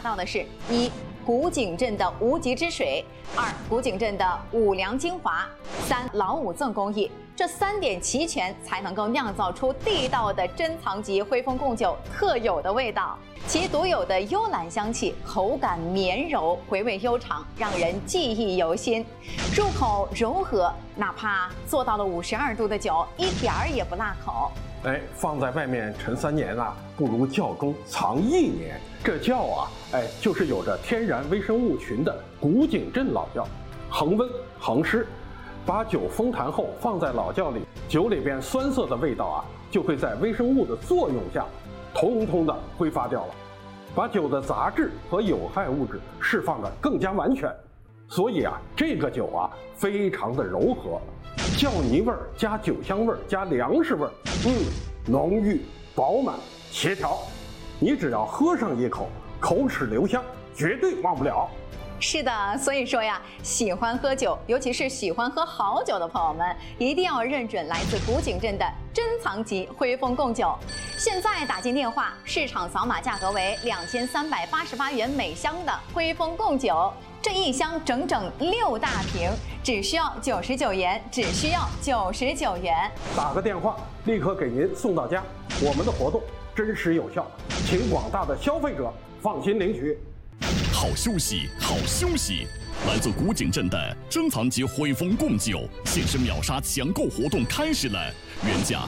到的是：一、古井镇的无极之水；二、古井镇的五粮精华；三、老五赠工艺。这3点齐全，才能够酿造出地道的珍藏级徽丰贡酒特有的味道。其独有的幽兰香气，口感绵柔，回味悠长，让人记忆犹新。入口柔和，哪怕做到了52度的酒，一点儿也不辣口。 放在外面陈3年啊，不如窖中藏1年。这窖啊，就是有着天然微生物群的古井镇老窖，恒温恒湿。把酒封坛后放在老窖里，酒里边酸涩的味道啊，就会在微生物的作用下，通通的挥发掉了，把酒的杂质和有害物质释放得更加完全。所以啊，这个酒啊，非常的柔和，窖泥味儿加酒香味儿加粮食味儿，浓郁饱满协调。你只要喝上一口，口齿留香，绝对忘不了。 是的，所以说呀，喜欢喝酒，尤其是喜欢喝好酒的朋友们，一定要认准来自古井镇的珍藏级徽丰贡酒。现在打进电话，市场扫码价格为2388元每箱的徽丰贡酒，这一箱整整6大瓶，只需要99元，只需要99元。 打个电话，立刻给您送到家。我们的活动真实有效，请广大的消费者放心领取。 好休息，好休息！来自古井镇的珍藏级徽丰贡酒限时秒杀抢购活动开始了，原价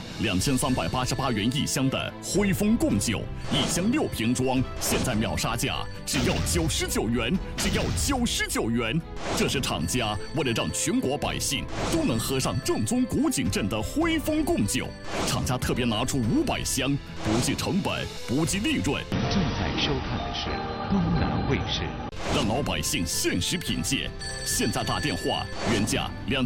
2388元一箱的徽丰贡酒，一箱6瓶装，现在秒杀价只要99元，只要99元。这是厂家为了让全国百姓都能喝上正宗古井镇的徽丰贡酒，厂家特别拿出500箱，不计成本，不计利润。 正在收看的是东南卫视。 让老百姓限时品鉴。现在打电话，原价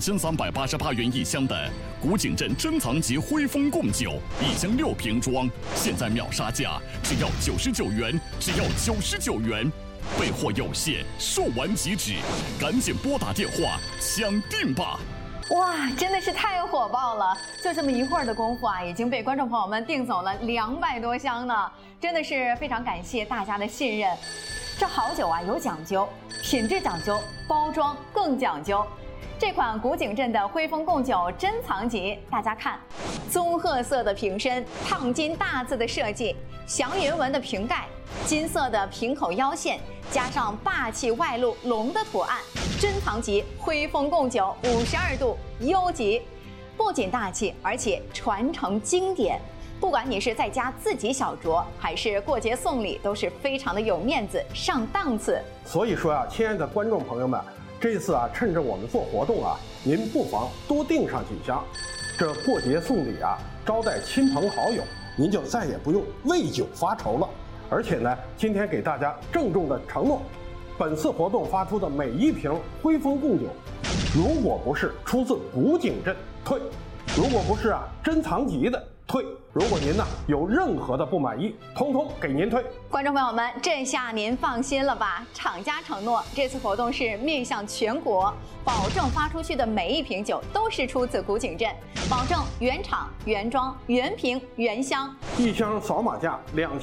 2388元一箱的古井镇珍藏级徽丰贡酒，一箱6瓶装，现在秒杀价只要99元，只要99元。备货有限，售完即止，赶紧拨打电话抢订吧！ 哇，真的是太火爆了！就这么一会儿的功夫啊，已经被观众朋友们订走了200多箱呢，真的是非常感谢大家的信任。这好酒啊有讲究，品质讲究，包装更讲究。这款古井镇的徽丰贡酒珍藏级，大家看，棕褐色的瓶身，烫金大字的设计，祥云纹的瓶盖，金色的瓶口腰线，加上霸气外露龙的图案，珍藏级徽丰贡酒52度优级，不仅大气，而且传承经典。不管你是在家自己小酌，还是过节送礼，都是非常的有面子、上档次。 所以说啊，亲爱的观众朋友们，这次啊，趁着我们做活动啊，您不妨多订上几箱。这过节送礼啊，招待亲朋好友，您就再也不用为酒发愁了。而且呢，今天给大家郑重的承诺，本次活动发出的每1瓶徽丰贡酒，如果不是出自古井镇，退；如果不是啊珍藏级的，退。如果您呢有任何的不满意，通通给您退。 观众朋友们，这下您放心了吧？厂家承诺，这次活动是面向全国，保证发出去的每1瓶酒都是出自古井镇，保证原厂、原装、原瓶、原箱。 一箱扫码价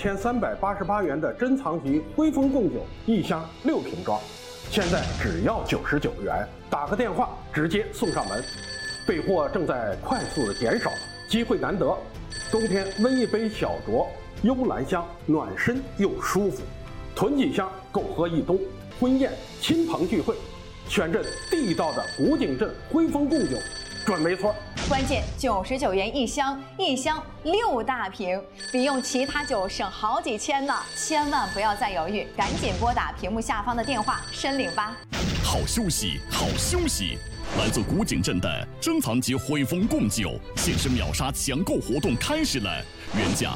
2388元的珍藏级徽丰贡酒，一箱6瓶装，现在只要99元，打个电话直接送上门。备货正在快速的减少，机会难得，冬天温一杯小酌，幽兰香，暖身又舒服，囤几箱够喝一冬。婚宴、亲朋聚会，选这地道的古井镇徽丰贡酒，准没错。 关键99元一箱，一箱6大瓶，比用其他酒省好几千呢！千万不要再犹豫，赶紧拨打屏幕下方的电话申领吧。 好休息，好休息！来自古井镇的珍藏级徽丰贡酒限时秒杀抢购活动开始了，原价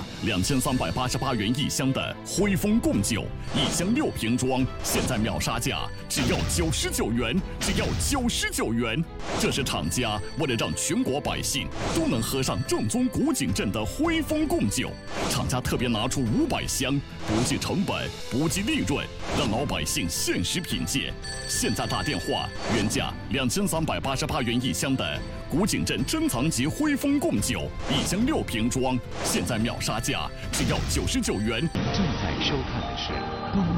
2388元一箱的徽丰贡酒，一箱6瓶装，现在秒杀价只要99元，只要99元。这是厂家为了让全国百姓都能喝上正宗古井镇的徽丰贡酒，厂家特别拿出500箱，不计成本，不计利润，让老百姓限时品鉴。现在打电话，原价2388元一箱的古井镇珍藏级徽丰贡酒，一箱6瓶装，现在秒杀价只要99元。 正在收看的是